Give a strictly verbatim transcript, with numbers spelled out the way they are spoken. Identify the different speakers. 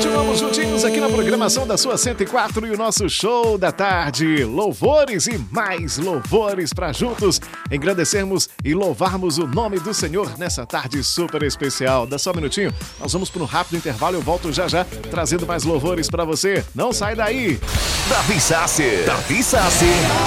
Speaker 1: Continuamos juntinhos aqui na programação da sua cento e quatro e o nosso show da tarde. Louvores e mais louvores para juntos engrandecermos e louvarmos o nome do Senhor nessa tarde super especial. Dá só um minutinho, nós vamos para um rápido intervalo. Eu volto já já trazendo mais louvores para você. Não sai daí.
Speaker 2: Davi Sassi. Davi Sassi.